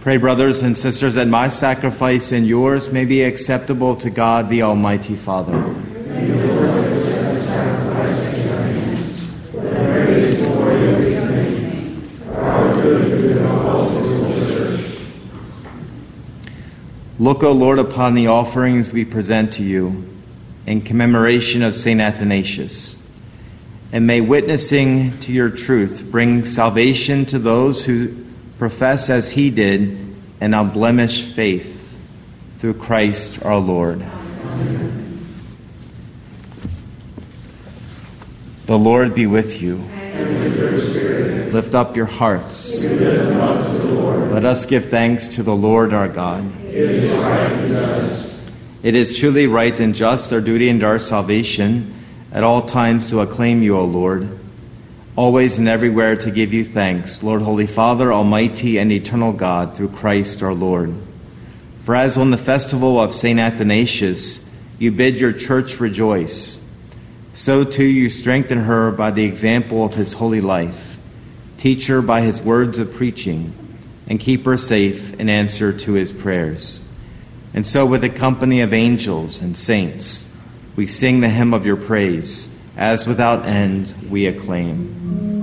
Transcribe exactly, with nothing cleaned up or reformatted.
Pray, brothers and sisters, that my sacrifice and yours may be acceptable to God, the Almighty Father. May the Lord accept the sacrifice in your hands, for the praise and glory of his name, for our good and the good of all his holy church. Look, O Lord, upon the offerings we present to you in commemoration of Saint Athanasius, and may witnessing to your truth bring salvation to those who profess as he did an unblemished faith, through Christ our Lord. Amen. The Lord be with you. And with your spirit. Lift up your hearts. We lift them up to the Lord. Let us give thanks to the Lord our God. It is right and just. It is truly right and just, our duty and our salvation, at all times to acclaim you, O Lord, always and everywhere to give you thanks, Lord, Holy Father, Almighty and eternal God, through Christ our Lord. For as on the festival of Saint Athanasius you bid your church rejoice, so too you strengthen her by the example of his holy life, teach her by his words of preaching, and keep her safe in answer to his prayers. And so with a company of angels and saints, we sing the hymn of your praise, as without end we acclaim.